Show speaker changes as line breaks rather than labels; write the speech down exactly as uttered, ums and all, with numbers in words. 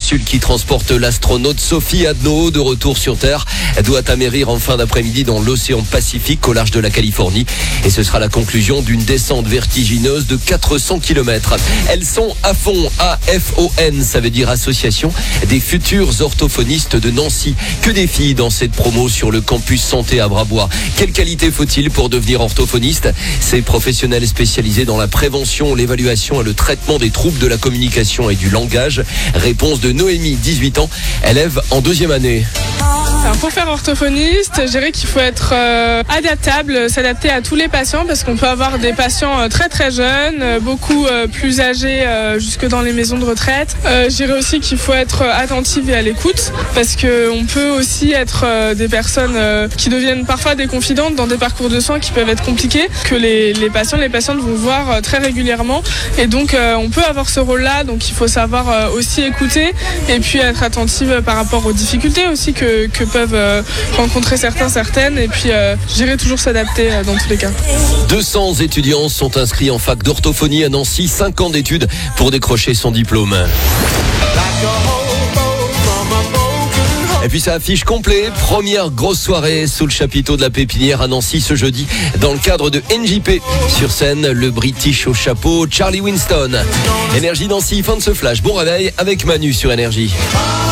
capsule qui transporte l'astronaute Sophie Adno de retour sur Terre doit amérir en fin d'après-midi dans l'océan Pacifique au large de la Californie. Et ce sera la conclusion d'une descente vertigineuse de quatre cents kilomètres. Elles sont à fond, A F O N, ça veut dire Association des futurs orthophonistes de Nancy. Que des filles dans cette promo sur le campus santé à Brabois. Quelle qualité faut-il pour devenir orthophoniste? Ces professionnels spécialisés dans la prévention, l'évaluation et le traitement des troubles de la communication et du langage. Réponse de Noémie, dix-huit ans, élève en deuxième année.
Alors pour faire orthophoniste, je dirais qu'il faut être euh, adaptable, s'adapter à tous les patients parce qu'on peut avoir des patients euh, très très jeunes, euh, beaucoup euh, plus âgés euh, jusque dans les maisons de retraite. Euh, je dirais aussi qu'il faut être attentif et à l'écoute parce qu'on peut aussi être euh, des personnes euh, qui deviennent parfois des confidentes dans des parcours de soins qui peuvent être compliqués, que les, les patients, les patientes vont voir euh, très régulièrement et donc euh, on peut avoir ce rôle-là, donc il faut savoir euh, aussi écouter et puis être attentive par rapport aux difficultés aussi que, que peuvent euh, rencontrer certains, certaines et puis euh, je dirais toujours s'adapter euh, dans tous les cas.
deux cents étudiants sont inscrits en fac d'orthophonie à Nancy, cinq ans d'études pour décrocher son diplôme. Et puis ça affiche complet, première grosse soirée sous le chapiteau de la Pépinière à Nancy ce jeudi dans le cadre de N J P. Sur scène, le British au chapeau, Charlie Winston. Énergie Nancy, fin de ce flash, bon réveil avec Manu sur Énergie.